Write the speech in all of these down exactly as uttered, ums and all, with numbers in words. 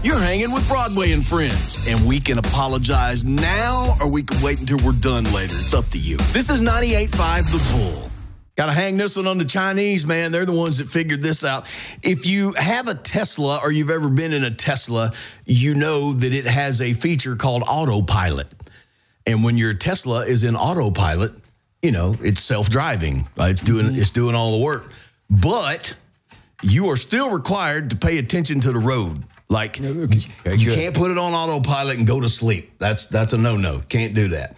you're hanging with Broadway and Friends. And we can apologize now or we can wait until we're done later. It's up to you. This is ninety-eight point five The Bull. Got to hang this one on the Chinese, man. They're the ones that figured this out. If you have a Tesla or you've ever been in a Tesla, you know that it has a feature called autopilot. And when your Tesla is in autopilot, you know, it's self-driving. Right? It's doing, mm-hmm. it's doing all the work. But you are still required to pay attention to the road. Like, okay, you good. can't put it on autopilot and go to sleep. That's that's a no-no. Can't do that.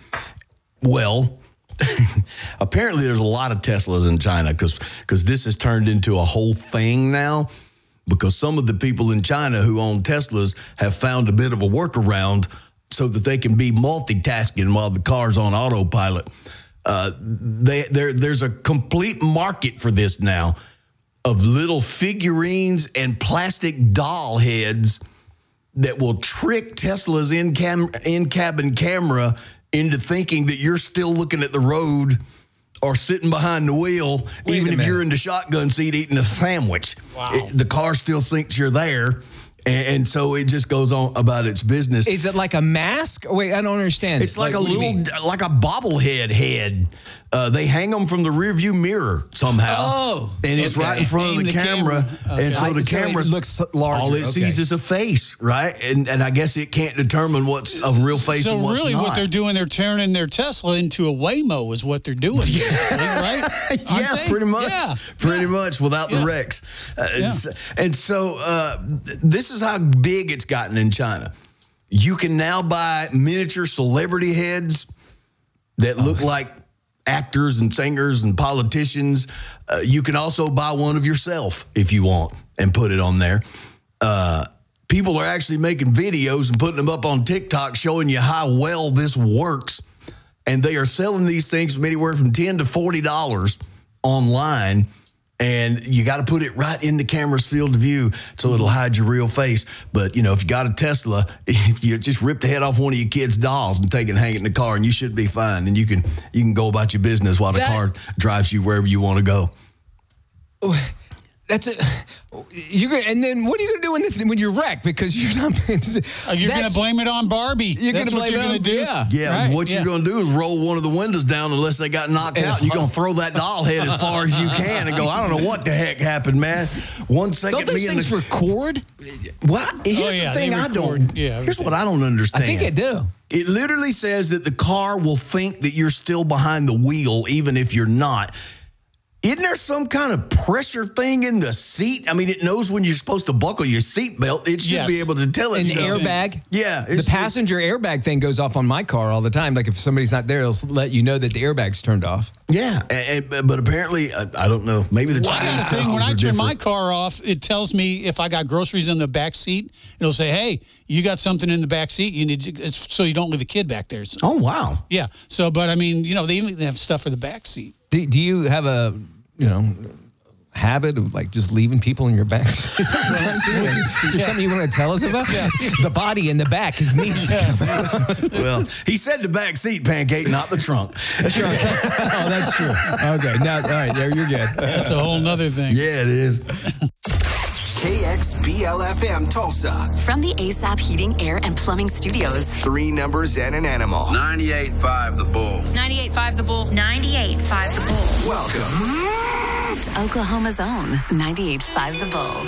Well, apparently there's a lot of Teslas in China because because this has turned into a whole thing now because some of the people in China who own Teslas have found a bit of a workaround so that they can be multitasking while the car's on autopilot. Uh, they, there, there's a complete market for this now of little figurines and plastic doll heads that will trick Tesla's in cam- in-cabin camera into thinking that you're still looking at the road or sitting behind the wheel, Wait even if you're in the shotgun seat eating a sandwich. Wow. It, the car still thinks you're there. And, and so it just goes on about its business. Is it like a mask? Wait, I don't understand. It's like, like a little, like a bobblehead head. Uh, they hang them from the rearview mirror somehow. Oh, and it's okay. right in front Aim of the, the camera, camera. Okay. And so the so camera looks larger. All it okay. sees is a face, right? And and I guess it can't determine what's a real face so and what's really not. what they're doing, they're turning their Tesla into a Waymo is what they're doing, right? yeah, they? pretty much, yeah. pretty yeah. much without yeah. the wrecks. Uh, yeah. And so uh, this is how big it's gotten in China. You can now buy miniature celebrity heads that look oh. like actors and singers and politicians. Uh, you can also buy one of yourself if you want and put it on there. Uh, people are actually making videos and putting them up on TikTok showing you how well this works. And they are selling these things from anywhere from ten to forty dollars online. And you got to put it right in the camera's field of view so it'll hide your real face. But, you know, if you got a Tesla, if you just rip the head off one of your kids' dolls and take it and hang it in the car, and you should be fine. And you can you can go about your business while the that, car drives you wherever you want to go. That's it. You're gonna, and then what are you going to do when, the, when you're wrecked? Because you're not. You're going to blame it on Barbie. You're going to blame you're it on do. Yeah. Yeah. Right, what yeah. you're going to do is roll one of the windows down unless they got knocked and out. You're going to throw that doll head as far as you can and go, I don't know what the heck happened, man. One second. Don't those me things the, record? What? Here's oh, yeah, the thing I don't. Yeah, here's what I don't understand. I think it do. It literally says that the car will think that you're still behind the wheel, even if you're not. Isn't there some kind of pressure thing in the seat? I mean, it knows when you're supposed to buckle your seatbelt. It should yes. be able to tell it. An so. airbag? Yeah. The passenger airbag thing goes off on my car all the time. Like if somebody's not there, it'll let you know that the airbag's turned off. Yeah. And, and, but apparently, I, I don't know. Maybe the wow. Chinese Teslas Teslas When I are turn different. my car off, it tells me if I got groceries in the back seat. It'll say, hey, you got something in the back seat. You need to, it's so you don't leave a kid back there. So, oh, wow. Yeah. So, but I mean, you know, they even have stuff for the back seat. Do, do you have a... you know, habit of like just leaving people in your back seat? Is there yeah. something you want to tell us about? Yeah. The body in the back is neat. Yeah. Well, he said the back seat, Pancake, not the trunk. Sure. Oh, that's true. Okay. Now, all right. There, you're good. That's a whole nother thing. Yeah, it is. K X B L F M Tulsa. From the A S A P Heating, Air, and Plumbing Studios. Three numbers and an animal. ninety-eight point five The Bull. ninety-eight point five The Bull. ninety-eight point five The Bull. Welcome to Oklahoma's own ninety-eight point five The Bull.